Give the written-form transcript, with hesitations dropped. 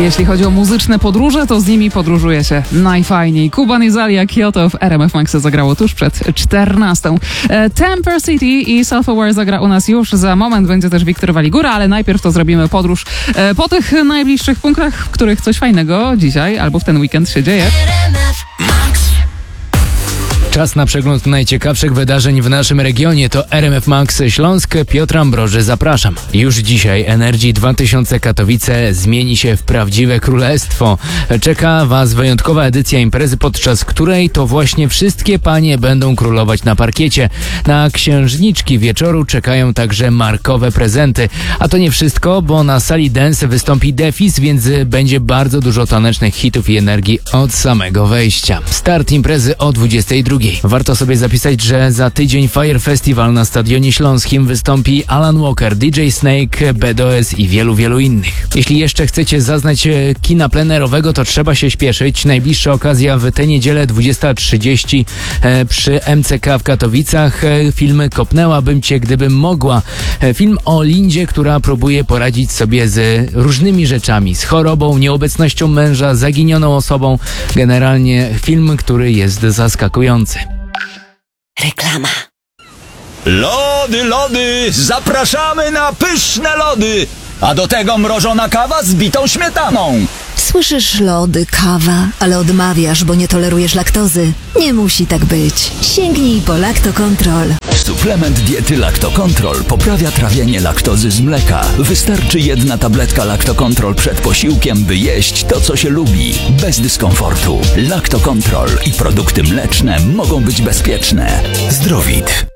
Jeśli chodzi o muzyczne podróże, to z nimi podróżuje się najfajniej. Kuban i Zalia Kyoto w RMF Max zagrało tuż przed 14. Temper City i Self-Aware zagra u nas już za moment. Będzie też Wiktor Waligura, ale najpierw to zrobimy podróż po tych najbliższych punktach, w których coś fajnego dzisiaj albo w ten weekend się dzieje. Czas na przegląd najciekawszych wydarzeń w naszym regionie. To RMF Max Śląsk. Piotr Ambroży, zapraszam. Już dzisiaj Energy 2000 Katowice zmieni się w prawdziwe królestwo. Czeka Was wyjątkowa edycja imprezy, podczas której to właśnie wszystkie panie będą królować na parkiecie. Na księżniczki wieczoru czekają także markowe prezenty. A to nie wszystko, bo na sali dance wystąpi Defis, więc będzie bardzo dużo tanecznych hitów i energii od samego wejścia. Start imprezy o 22:00. Warto sobie zapisać, że za tydzień Fire Festival na Stadionie Śląskim wystąpi Alan Walker, DJ Snake, BDOS i wielu innych. Jeśli jeszcze chcecie zaznać kina plenerowego, to trzeba się śpieszyć. Najbliższa okazja w tę niedzielę 20:30 przy MCK w Katowicach. Film Kopnęłabym Cię, gdybym mogła. Film o Lindzie, która próbuje poradzić sobie z różnymi rzeczami. Z chorobą, nieobecnością męża, zaginioną osobą. Generalnie film, który jest zaskakujący. Reklama. Lody, zapraszamy na pyszne lody! A do tego mrożona kawa z bitą śmietaną. Słyszysz lody, kawa, ale odmawiasz, bo nie tolerujesz laktozy. Nie musi tak być. Sięgnij po Lactocontrol. Suplement diety Lactocontrol poprawia trawienie laktozy z mleka. Wystarczy jedna tabletka Lactocontrol przed posiłkiem, by jeść to, co się lubi, bez dyskomfortu. Lactocontrol i produkty mleczne mogą być bezpieczne. Zdrowit.